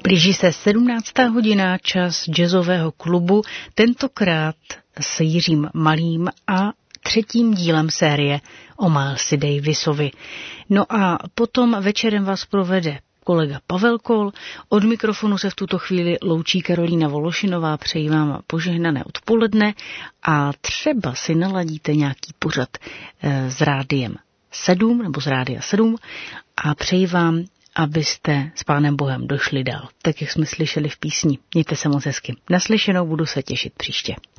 Blíží se 17. hodina, čas jazzového klubu, tentokrát s Jiřím Malým a třetím dílem série o Milesi Davisovi. No a potom večerem vás provede kolega Pavel Kol. Od mikrofonu se v tuto chvíli loučí Karolína Vološinová, přeji vám požehnané odpoledne a třeba si naladíte nějaký pořad s Rádiem 7 nebo z Rádia 7 a přeji vám, abyste s Pánem Bohem došli dál, tak jak jsme slyšeli v písni. Mějte se moc hezky. Naslyšenou, budu se těšit příště.